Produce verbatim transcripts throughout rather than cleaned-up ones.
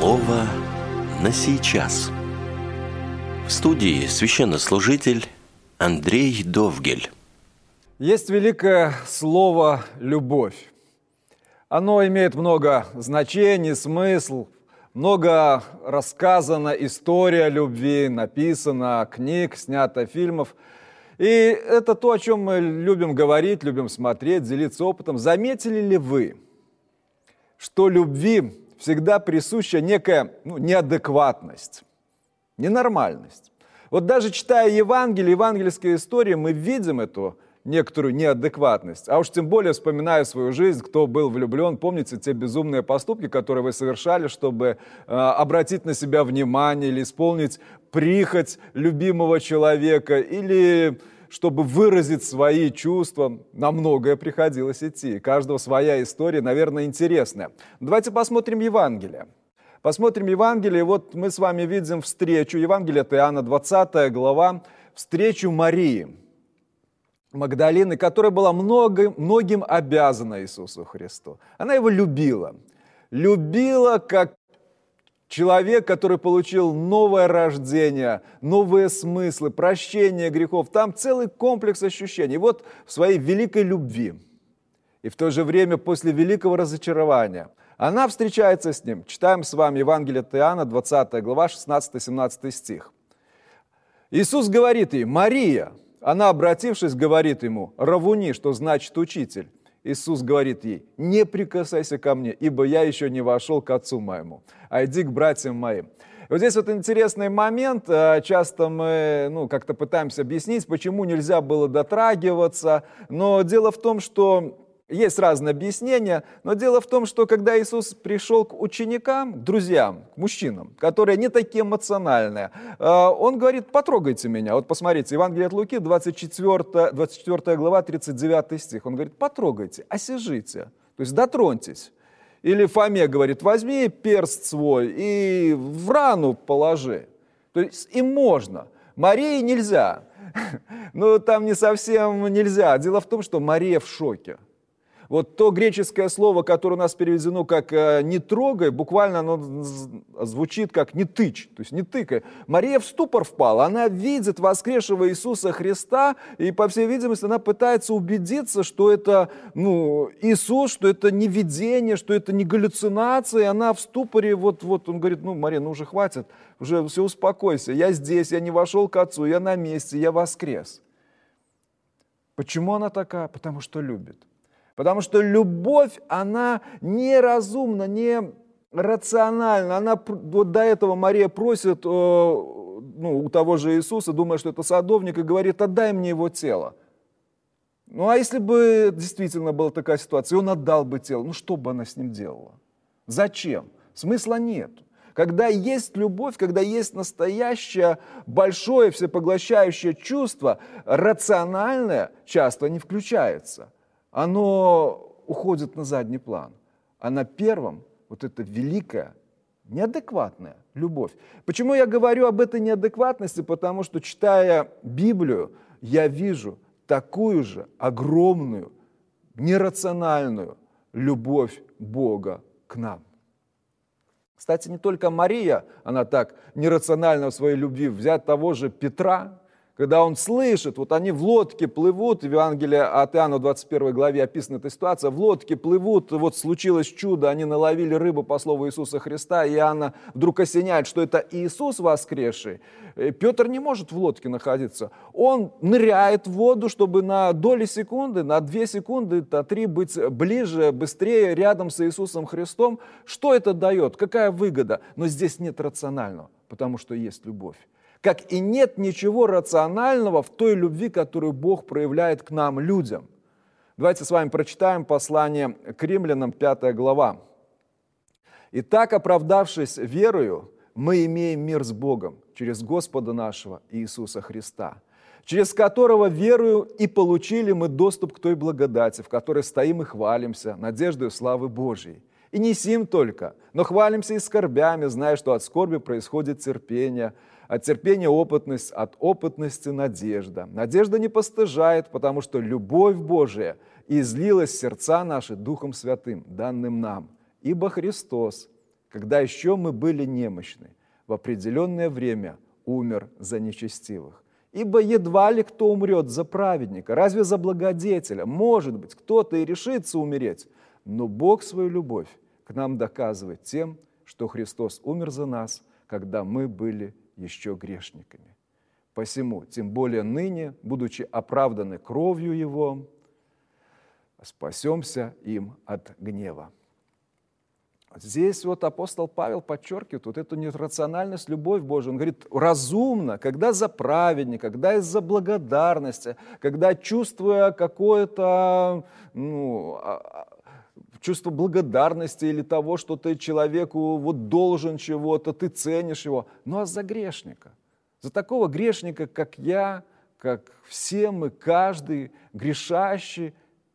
Слово на сейчас. В студии священнослужитель Андрей Довгель. Есть великое слово «любовь». Оно имеет много значений, смысл, много рассказано история любви, написано книг, снято фильмов. И это то, о чем мы любим говорить, любим смотреть, делиться опытом. Заметили ли вы, что любви всегда присуща некая ну, неадекватность, ненормальность? Вот даже читая Евангелие, евангельские истории, мы видим эту некоторую неадекватность. А уж тем более, вспоминая свою жизнь, кто был влюблен, помните те безумные поступки, которые вы совершали, чтобы э, обратить на себя внимание или исполнить прихоть любимого человека, или чтобы выразить свои чувства. На многое приходилось идти. У каждого своя история, наверное, интересная. Давайте посмотрим Евангелие. Посмотрим Евангелие. Вот мы с вами видим встречу. Евангелие от Иоанна, двадцатая глава, встречу Марии Магдалины, которая была много, многим обязана Иисусу Христу. Она его любила. Любила как человек, который получил новое рождение, новые смыслы, прощение грехов. Там целый комплекс ощущений. Вот в своей великой любви и в то же время после великого разочарования она встречается с ним. Читаем с вами Евангелие от Иоанна, двадцатая глава, шестнадцатый-семнадцатый стих. Иисус говорит ей: «Мария». Она, обратившись, говорит ему: «Равуни», что значит «учитель». Иисус говорит ей: «Не прикасайся ко мне, ибо я еще не вошел к Отцу моему, а иди к братьям моим». Вот здесь вот интересный момент. Часто мы ну, как-то пытаемся объяснить, почему нельзя было дотрагиваться. Но дело в том, что есть разные объяснения, но дело в том, что когда Иисус пришел к ученикам, к друзьям, к мужчинам, которые не такие эмоциональные, Он говорит: «Потрогайте меня». Вот посмотрите, Евангелие от Луки, двадцать четвёртая, двадцать четвёртая глава, тридцать девятый стих. Он говорит: «Потрогайте, осяжите», то есть дотроньтесь. Или Фоме говорит: «Возьми перст свой и в рану положи». То есть им можно. Марии нельзя. Ну, там не совсем нельзя. Дело в том, что Мария в шоке. Вот то греческое слово, которое у нас переведено как «не трогай», буквально оно звучит как «не тычь», то есть «не тыкай». Мария в ступор впала, она видит воскресшего Иисуса Христа, и, по всей видимости, она пытается убедиться, что это ну, Иисус, что это не видение, что это не галлюцинация, и она в ступоре, вот, вот он говорит: «Ну, Мария, ну уже хватит, уже все, успокойся, я здесь, я не вошел к Отцу, я на месте, я воскрес». Почему она такая? Потому что любит. Потому что любовь, она неразумна, не рациональна. Она, вот до этого Мария просит ну, у того же Иисуса, думая, что это садовник, и говорит: «Отдай мне его тело». Ну а если бы действительно была такая ситуация, и он отдал бы тело, ну что бы она с ним делала? Зачем? Смысла нет. Когда есть любовь, когда есть настоящее, большое, всепоглощающее чувство, рациональное часто не включается. Оно уходит на задний план. А на первом вот эта великая, неадекватная любовь. Почему я говорю об этой неадекватности? Потому что, читая Библию, я вижу такую же огромную, нерациональную любовь Бога к нам. Кстати, не только Мария, она так нерациональна в своей любви. Взять того же Петра, когда он слышит, вот они в лодке плывут, в Евангелии от Иоанна в двадцать первой главе описана эта ситуация, в лодке плывут, вот случилось чудо, они наловили рыбу по слову Иисуса Христа, и Иоанна вдруг осеняет, что это Иисус воскресший. Петр не может в лодке находиться, он ныряет в воду, чтобы на доли секунды, на две секунды, на три быть ближе, быстрее, рядом с Иисусом Христом. Что это дает? Какая выгода? Но здесь нет рационального, потому что есть любовь. Как и нет ничего рационального в той любви, которую Бог проявляет к нам, людям. Давайте с вами прочитаем послание к Римлянам, пятая глава. «Итак, оправдавшись верою, мы имеем мир с Богом через Господа нашего Иисуса Христа, через которого верою и получили мы доступ к той благодати, в которой стоим и хвалимся, надеждою славы Божьей. И не сим только, но хвалимся и скорбями, зная, что от скорби происходит терпение, от терпения опытность, от опытности надежда. Надежда не постыжает, потому что любовь Божия излилась в сердца наши Духом Святым, данным нам. Ибо Христос когда еще мы были немощны, в определенное время умер за нечестивых. Ибо едва ли кто умрет за праведника, разве за благодетеля? Может быть, кто-то и решится умереть, но Бог свою любовь к нам доказывает тем, что Христос умер за нас, когда мы были еще грешниками. Посему, тем более ныне, будучи оправданы кровью Его, спасемся им от гнева. Здесь вот апостол Павел подчеркивает вот эту нерациональность, любовь Божию. Он говорит, разумно, когда за праведника, когда из-за благодарности, когда чувствуя какое-то ну, чувство благодарности или того, что ты человеку вот должен чего-то, ты ценишь его. Ну а за грешника, за такого грешника, как я, как все мы, каждый грешащий,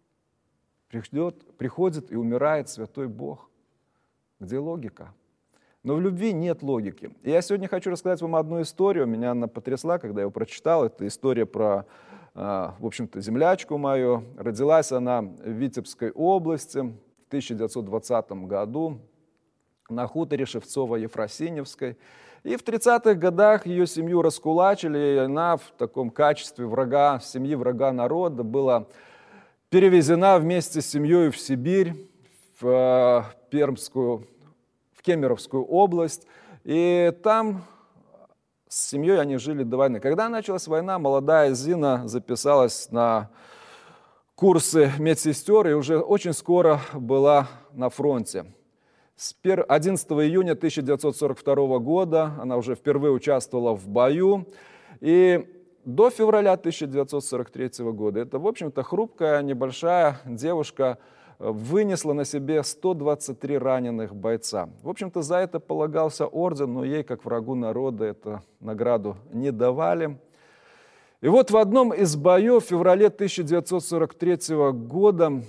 придет, приходит и умирает святой Бог. Где логика? Но в любви нет логики. И я сегодня хочу рассказать вам одну историю. Меня она потрясла, когда я ее прочитал. Это история про, в общем-то, землячку мою. Родилась она в Витебской области в тысяча девятьсот двадцатом году на хуторе Шевцово-Ефросиньевской. И в тридцатых годах ее семью раскулачили, и она в таком качестве врага, семьи врага народа была перевезена вместе с семьей в Сибирь, в Пермскую, в Кемеровскую область, и там с семьей они жили до войны. Когда началась война, молодая Зина записалась на курсы медсестер и уже очень скоро была на фронте. С одиннадцатого июня тысяча девятьсот сорок второго года она уже впервые участвовала в бою, и до февраля тысяча девятьсот сорок третьего года эта, в общем-то, хрупкая, небольшая девушка вынесла на себе сто двадцать три раненых бойца. В общем-то, за это полагался орден, но ей, как врагу народа, эту награду не давали. И вот в одном из боев в феврале тысяча девятьсот сорок третьего года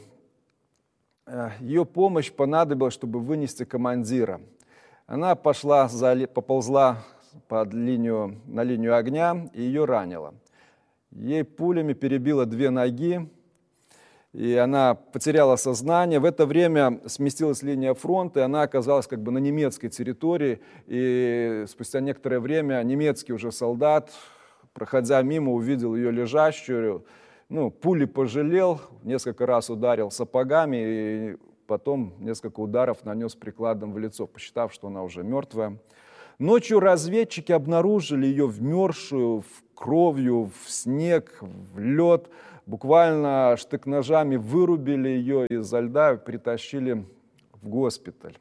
ее помощь понадобилась, чтобы вынести командира. Она пошла, поползла под линию, на линию огня и ее ранило. Ей пулями перебило две ноги, и она потеряла сознание. В это время сместилась линия фронта, и она оказалась как бы на немецкой территории. И спустя некоторое время немецкий уже солдат, проходя мимо, увидел ее лежащую. Ну, пули пожалел, несколько раз ударил сапогами, и потом несколько ударов нанес прикладом в лицо, посчитав, что она уже мертвая. Ночью разведчики обнаружили ее вмерзшую в кровью, в снег, в лед. Буквально штык-ножами вырубили ее изо льда и притащили в госпиталь.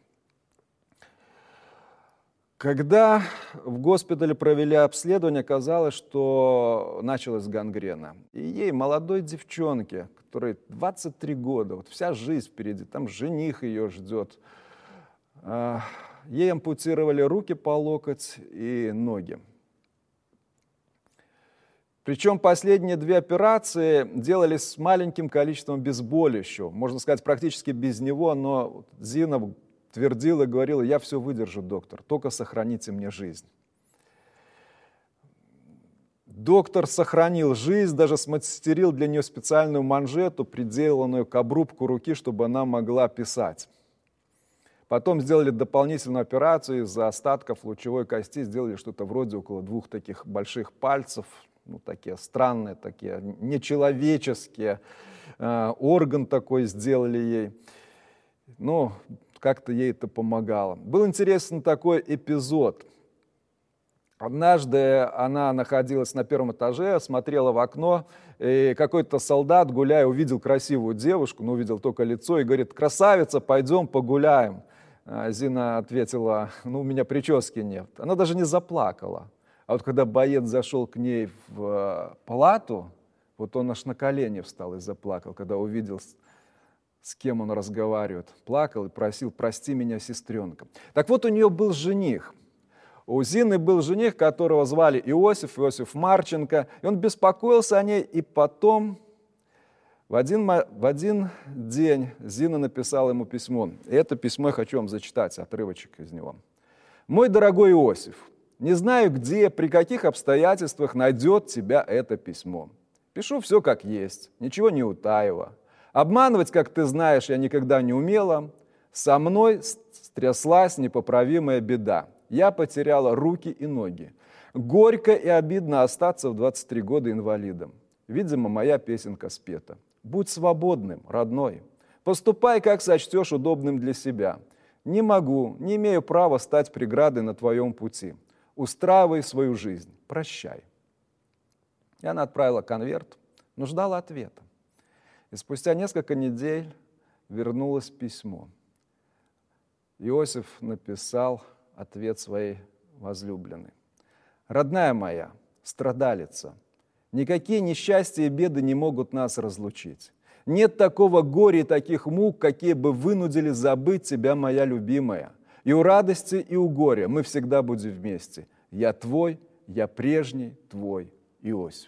Когда в госпитале провели обследование, оказалось, что началась гангрена. И ей, молодой девчонке, которой двадцать три года, вот вся жизнь впереди, там жених ее ждет, ей ампутировали руки по локоть и ноги. Причем последние две операции делались с маленьким количеством обезболивающего. Можно сказать, практически без него, но Зина твердила, говорила, я все выдержу, доктор, только сохраните мне жизнь. Доктор сохранил жизнь, даже смастерил для нее специальную манжету, приделанную к обрубку руки, чтобы она могла писать. Потом сделали дополнительную операцию, из-за остатков лучевой кости сделали что-то вроде около двух таких больших пальцев, ну, такие странные, такие нечеловеческие, э, орган такой сделали ей. Ну, как-то ей это помогало. Был интересный такой эпизод. Однажды она находилась на первом этаже, смотрела в окно, и какой-то солдат, гуляя, увидел красивую девушку, но увидел только лицо, и говорит, красавица, пойдем погуляем. Зина ответила, ну, у меня прически нет. Она даже не заплакала. А вот когда боец зашел к ней в палату, вот он аж на колени встал и заплакал, когда увидел, с кем он разговаривает. Плакал и просил, прости меня, сестренка. Так вот, у нее был жених. У Зины был жених, которого звали Иосиф, Иосиф Марченко. И он беспокоился о ней, и потом в один, в один день Зина написала ему письмо. И это письмо я хочу вам зачитать, отрывочек из него. «Мой дорогой Иосиф, не знаю, где, при каких обстоятельствах найдет тебя это письмо. Пишу все как есть, ничего не утаивая. Обманывать, как ты знаешь, я никогда не умела. Со мной стряслась непоправимая беда. Я потеряла руки и ноги. Горько и обидно остаться в двадцать три года инвалидом. Видимо, моя песенка спета. Будь свободным, родной. Поступай, как сочтешь удобным для себя. Не могу, не имею права стать преградой на твоем пути. Устраивай свою жизнь. Прощай. И она отправила конверт, но ждала ответа. И спустя несколько недель вернулось письмо. Иосиф написал ответ своей возлюбленной. «Родная моя, страдалица, никакие несчастья и беды не могут нас разлучить. Нет такого горя и таких мук, какие бы вынудили забыть тебя, моя любимая. И у радости, и у горя мы всегда будем вместе. Я твой, я прежний твой Иосиф».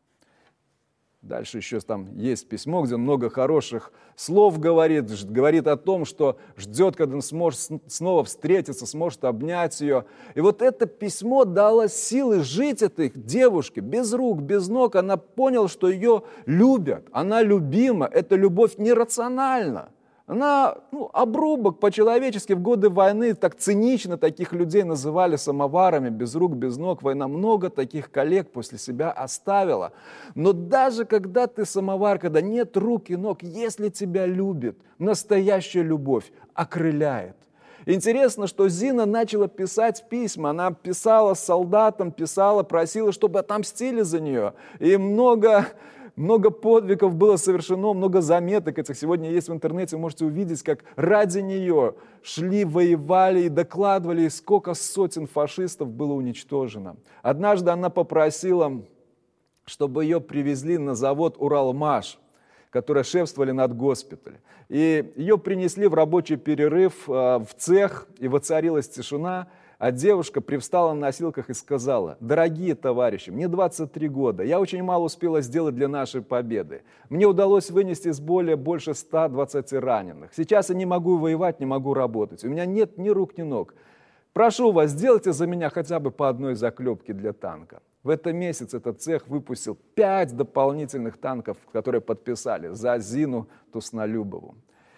Дальше еще там есть письмо, где много хороших слов говорит, говорит о том, что ждет, когда он сможет снова встретиться, сможет обнять ее. И вот это письмо дало силы жить этой девушке, без рук, без ног. Она поняла, что ее любят, она любима, эта любовь нерациональна. Она, ну, обрубок по-человечески в годы войны, так цинично таких людей называли самоварами, без рук, без ног. Война много таких коллег после себя оставила. Но даже когда ты самовар, когда нет рук и ног, если тебя любит, настоящая любовь окрыляет. Интересно, что Зина начала писать письма. Она писала солдатам, писала, просила, чтобы отомстили за нее. И много... Много подвигов было совершено, много заметок этих сегодня есть в интернете. Вы можете увидеть, как ради нее шли, воевали и докладывали, сколько сотен фашистов было уничтожено. Однажды она попросила, чтобы ее привезли на завод «Уралмаш», которые шефствовали над госпиталем. И ее принесли в рабочий перерыв в цех, и воцарилась тишина. А девушка привстала на носилках и сказала: «Дорогие товарищи, мне двадцать три года, я очень мало успела сделать для нашей победы. Мне удалось вынести с боли больше ста двадцати раненых. Сейчас я не могу воевать, не могу работать. У меня нет ни рук, ни ног. Прошу вас, сделайте за меня хотя бы по одной заклепке для танка». В этом месяце этот цех выпустил пять дополнительных танков, которые подписали за Зину Туснолюбову.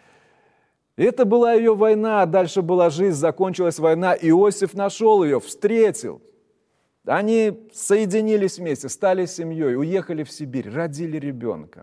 И это была ее война, дальше была жизнь, закончилась война. Иосиф нашел ее, встретил. Они соединились вместе, стали семьей, уехали в Сибирь, родили ребенка.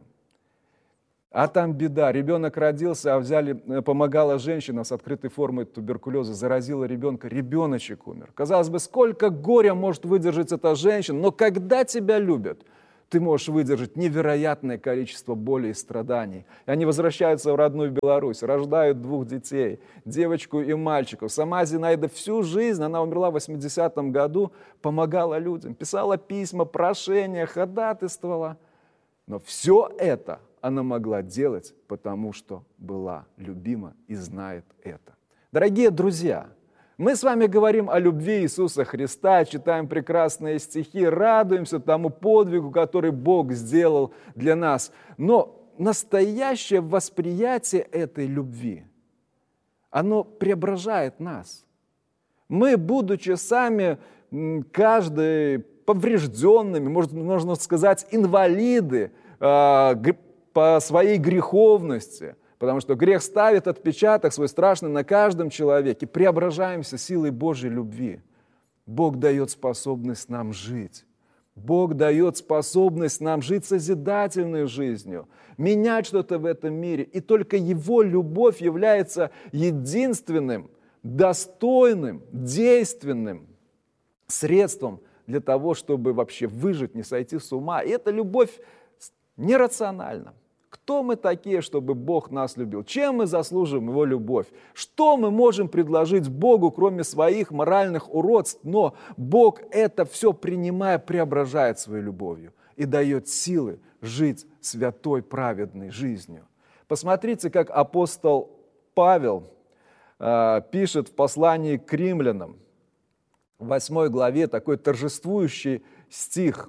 А там беда, ребенок родился, а взяли, помогала женщина с открытой формой туберкулеза, заразила ребенка, ребеночек умер. Казалось бы, сколько горя может выдержать эта женщина, но когда тебя любят, ты можешь выдержать невероятное количество боли и страданий. И они возвращаются в родную Беларусь, рождают двух детей, девочку и мальчика. Сама Зинаида всю жизнь, она умерла в восьмидесятом году, помогала людям, писала письма, прошения, ходатайствовала. Но все это она могла делать, потому что была любима и знает это. Дорогие друзья, мы с вами говорим о любви Иисуса Христа, читаем прекрасные стихи, радуемся тому подвигу, который Бог сделал для нас. Но настоящее восприятие этой любви, оно преображает нас. Мы, будучи сами, каждый поврежденными, можно сказать, инвалиды по своей греховности, потому что грех ставит отпечаток свой страшный на каждом человеке. Преображаемся силой Божьей любви. Бог дает способность нам жить. Бог дает способность нам жить созидательной жизнью, менять что-то в этом мире. И только Его любовь является единственным, достойным, действенным средством для того, чтобы вообще выжить, не сойти с ума. И эта любовь нерациональна. Кто мы такие, чтобы Бог нас любил? Чем мы заслуживаем Его любовь? Что мы можем предложить Богу, кроме своих моральных уродств? Но Бог это все, принимая, преображает своей любовью и дает силы жить святой, праведной жизнью. Посмотрите, как апостол Павел э, пишет в послании к римлянам, в восьмой главе, такой торжествующий стих.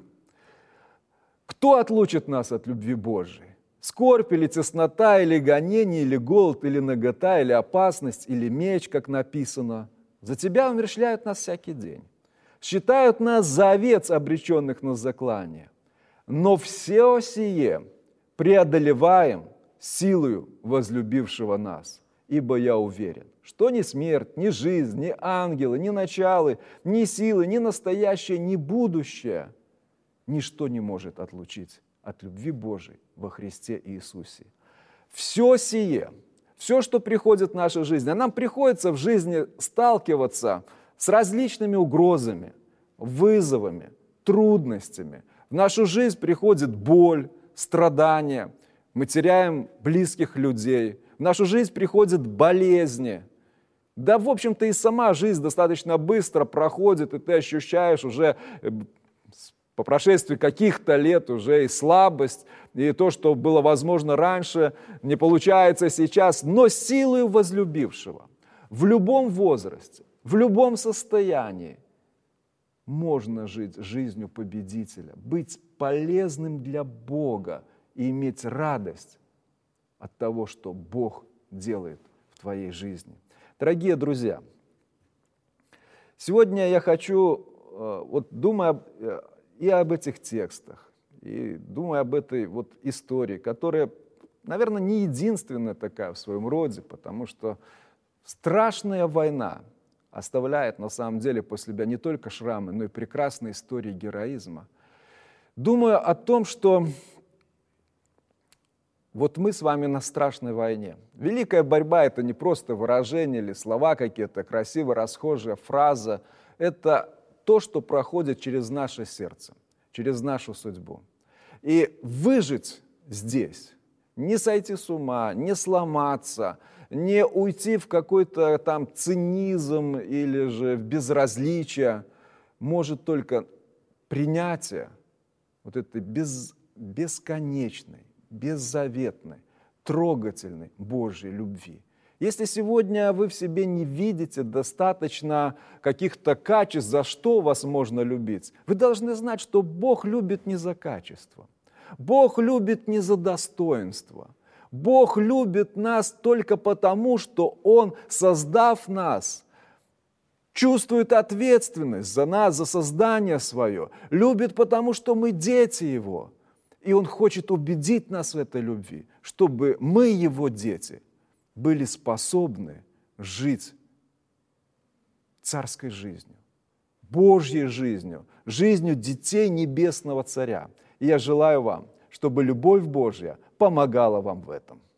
«Кто отлучит нас от любви Божией? Скорбь или теснота, или гонение, или голод, или нагота, или опасность, или меч, как написано. За тебя умерщвляют нас всякий день. Считают нас за овец, обреченных на заклание. Но все сие преодолеваем силою возлюбившего нас». Ибо я уверен, что ни смерть, ни жизнь, ни ангелы, ни началы, ни силы, ни настоящее, ни будущее, ничто не может отлучить от любви Божией во Христе Иисусе. Все сие, все, что приходит в нашу жизнь, а нам приходится в жизни сталкиваться с различными угрозами, вызовами, трудностями. В нашу жизнь приходит боль, страдания, мы теряем близких людей, в нашу жизнь приходят болезни. Да, в общем-то, и сама жизнь достаточно быстро проходит, и ты ощущаешь уже по прошествии каких-то лет уже и слабость, и то, что было возможно раньше, не получается сейчас, но силою возлюбившего в любом возрасте, в любом состоянии можно жить жизнью победителя, быть полезным для Бога и иметь радость от того, что Бог делает в твоей жизни. Дорогие друзья, сегодня я хочу, вот думая и об этих текстах, и думая об этой вот истории, которая, наверное, не единственная такая в своем роде, потому что страшная война оставляет на самом деле после себя не только шрамы, но и прекрасные истории героизма. Думаю о том, что вот мы с вами на страшной войне. Великая борьба — это не просто выражение или слова какие-то, красиво расхожая фраза. Это то, что проходит через наше сердце, через нашу судьбу. И выжить здесь, не сойти с ума, не сломаться, не уйти в какой-то там цинизм или же в безразличие, может только принятие вот этой без, бесконечной, беззаветной, трогательной Божьей любви. Если сегодня вы в себе не видите достаточно каких-то качеств, за что вас можно любить, вы должны знать, что Бог любит не за качество, Бог любит не за достоинство, Бог любит нас только потому, что Он, создав нас, чувствует ответственность за нас, за создание свое, любит потому, что мы дети Его. И Он хочет убедить нас в этой любви, чтобы мы, Его дети, были способны жить царской жизнью, Божьей жизнью, жизнью детей Небесного Царя. И я желаю вам, чтобы любовь Божья помогала вам в этом.